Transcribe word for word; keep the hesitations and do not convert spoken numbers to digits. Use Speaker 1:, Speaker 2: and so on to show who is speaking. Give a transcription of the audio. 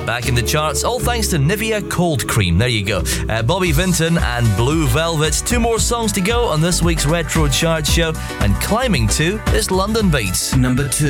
Speaker 1: back in the charts, all thanks to Nivea Cold Cream. There you go. Uh, Bobby Vinton and Blue Velvet. Two more songs to go on this week's Retro Chart Show, and climbing to is London Beats.
Speaker 2: Number two.